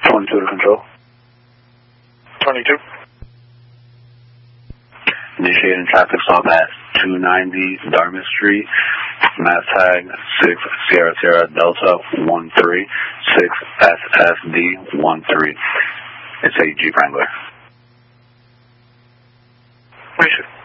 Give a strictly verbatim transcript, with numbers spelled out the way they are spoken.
twenty-two to control. twenty-two. Initiating traffic stop at two ninety Dartmouth Street. Mass tag six Sierra Sierra Delta one three six S S D one three. It's a Jeep Wrangler. Appreciate it.